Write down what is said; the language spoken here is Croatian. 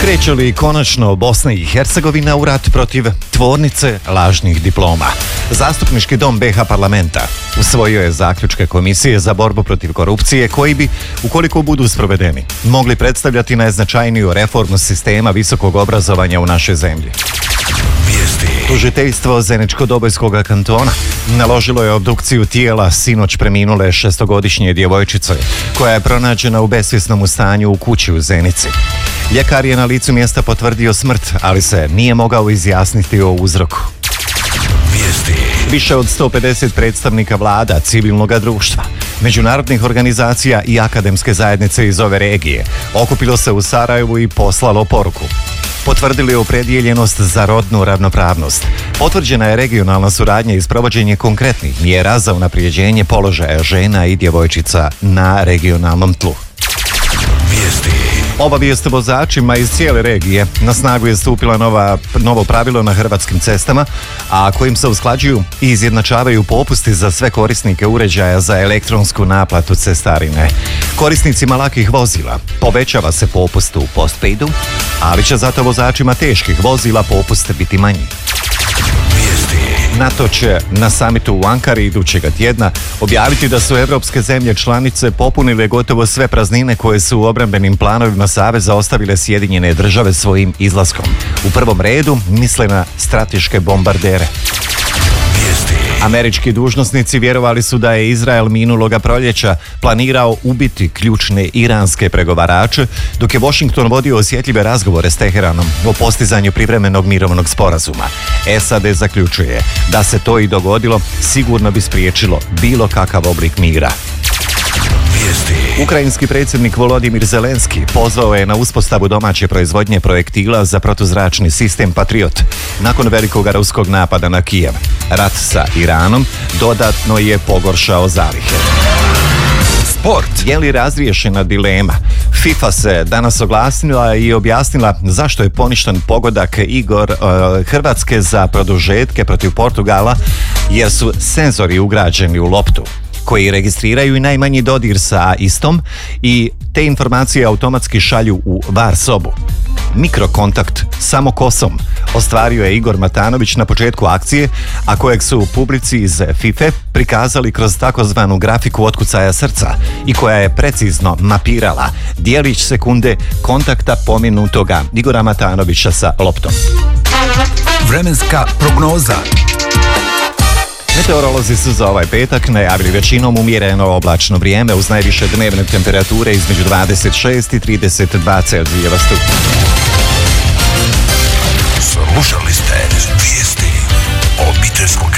Kreće li konačno Bosna i Hercegovina u rat protiv tvornice lažnih diploma? Zastupnički dom BiH parlamenta usvojio je zaključke Komisije za borbu protiv korupcije koji bi, ukoliko budu sprovedeni, mogli predstavljati najznačajniju reformu sistema visokog obrazovanja u našoj zemlji. Tužiteljstvo Zeničko-Dobojskog kantona naložilo je obdukciju tijela sinoć preminule 6-godišnje djevojčice koja je pronađena u besvjesnom stanju u kući u Zenici. Ljekar je na licu mjesta potvrdio smrt, ali se nije mogao izjasniti o uzroku. Više od 150 predstavnika vlada, civilnog društva, međunarodnih organizacija i akademske zajednice iz ove regije okupilo se u Sarajevu i poslalo poruku. Potvrdili opredjeljenost za rodnu ravnopravnost. Potvrđena je regionalna suradnja i sprovođenje konkretnih mjera za unaprijeđenje položaja žena i djevojčica na regionalnom tlu. Obavijest vozačima iz cijele regije. Na snagu je stupila novo pravilo na hrvatskim cestama, a kojim se usklađuju i izjednačavaju popusti za sve korisnike uređaja za elektronsku naplatu cestarine. Korisnicima lakih vozila povećava se popust u postpaidu, ali će zato vozačima teških vozila popust biti manji. NATO će na samitu u Ankari idućega tjedna objaviti da su evropske zemlje članice popunile gotovo sve praznine koje su u obrambenim planovima Saveza ostavile Sjedinjene Države svojim izlaskom. U prvom redu misle na strateške bombardere. Američki dužnosnici vjerovali su da je Izrael minuloga proljeća planirao ubiti ključne iranske pregovarače, dok je Washington vodio osjetljive razgovore s Teheranom o postizanju privremenog mirovnog sporazuma. SAD zaključuje da se to i dogodilo, sigurno bi spriječilo bilo kakav oblik mira. Ukrajinski predsjednik Volodimir Zelenski pozvao je na uspostavu domaće proizvodnje projektila za protuzračni sistem Patriot nakon velikog ruskog napada na Kijev. Rat sa Iranom dodatno je pogoršao zalihe. Sport. Je li razriješena dilema? FIFA se danas oglasila i objasnila zašto je poništen pogodak Hrvatske za produžetke protiv Portugala, jer su senzori ugrađeni u loptu koji registriraju i najmanji dodir sa istom i te informacije automatski šalju u VAR sobu. Mikrokontakt samo kosom ostvario je Igor Matanović na početku akcije, a kojeg su u publici iz FIFA prikazali kroz takozvanu grafiku otkucaja srca i koja je precizno mapirala dijelić sekunde kontakta pomenutoga Igora Matanovića sa loptom. Vremenska prognoza. Meteorolozi su za ovaj petak najavili većinom umjereno oblačno vrijeme uz najviše dnevne temperature između 26 i 32 Celzijeva stupnja.